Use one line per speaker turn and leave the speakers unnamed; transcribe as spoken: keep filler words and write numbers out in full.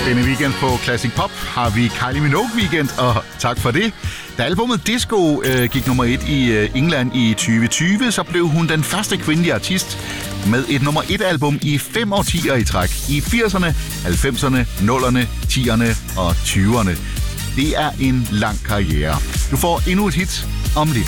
Denne weekend på Classic Pop har vi Kylie Minogue Weekend, og tak for det. Da albumet Disco øh, gik nummer et i øh, England i tyve tyve, så blev hun den første kvindelige artist med et nummer et album i fem årtier i træk. I firserne, halvfemserne, nullerne, tierne og tyverne. Det er en lang karriere. Du får endnu et hit om lidt.